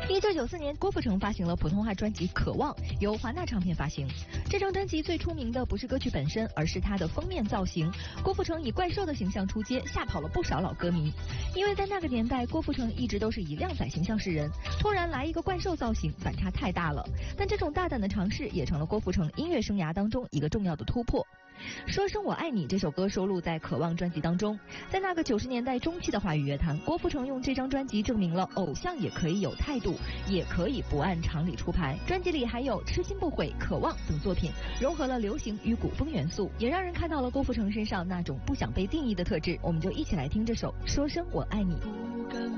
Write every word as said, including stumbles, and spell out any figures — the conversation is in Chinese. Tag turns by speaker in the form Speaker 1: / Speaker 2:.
Speaker 1: 一九九四年，郭富城发行了普通话专辑《渴望》，由华纳唱片发行。这张专辑最出名的不是歌曲本身，而是它的封面造型。郭富城以怪兽的形象出街，吓跑了不少老歌迷。因为在那个年代，郭富城一直都是以靓仔形象示人，突然来一个怪兽造型，反差太大了。但这种大胆的尝试也成了郭富城音乐生涯当中一个重要的突破。说声我爱你这首歌收录在《渴望》专辑当中。在那个九十年代中期的华语乐坛，郭富城用这张专辑证明了偶像也可以有态度，也可以不按常理出牌。专辑里还有《痴心不悔》《渴望》等作品，融合了流行与古风元素，也让人看到了郭富城身上那种不想被定义的特质。我们就一起来听这首《说声我爱你》。